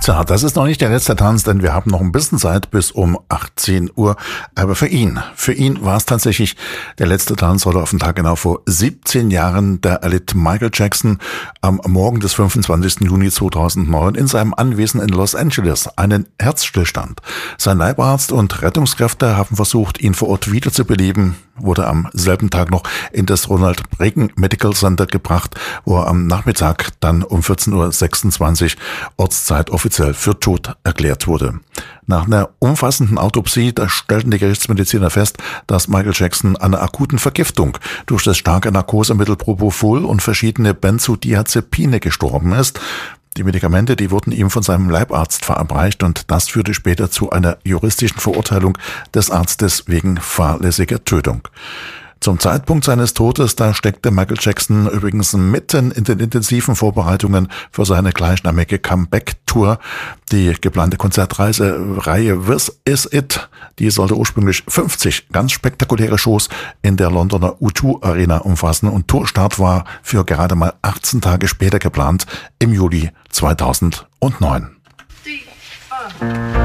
Tja, das ist noch nicht der letzte Tanz, denn wir haben noch ein bisschen Zeit bis um 18 Uhr. Aber für ihn war es tatsächlich der letzte Tanz heute auf den Tag genau vor 17 Jahren. Da erlitt Michael Jackson am Morgen des 25. Juni 2009 in seinem Anwesen in Los Angeles einen Herzstillstand. Sein Leibarzt und Rettungskräfte haben versucht, ihn vor Ort wiederzubeleben, wurde am selben Tag noch in das Ronald Reagan Medical Center gebracht, wo er am Nachmittag dann um 14.26 Uhr Ortszeit offiziell für tot erklärt wurde. Nach einer umfassenden Autopsie, da stellten die Gerichtsmediziner fest, dass Michael Jackson an einer akuten Vergiftung durch das starke Narkosemittel Propofol und verschiedene Benzodiazepine gestorben ist. Die Medikamente, die wurden ihm von seinem Leibarzt verabreicht und das führte später zu einer juristischen Verurteilung des Arztes wegen fahrlässiger Tötung. Zum Zeitpunkt seines Todes, da steckte Michael Jackson übrigens mitten in den intensiven Vorbereitungen für seine gleichnamige Comeback-Tour. Die geplante Konzertreihe This Is It, die sollte ursprünglich 50 ganz spektakuläre Shows in der Londoner U2 Arena umfassen und Tourstart war für gerade mal 18 Tage später geplant, im Juli 2009.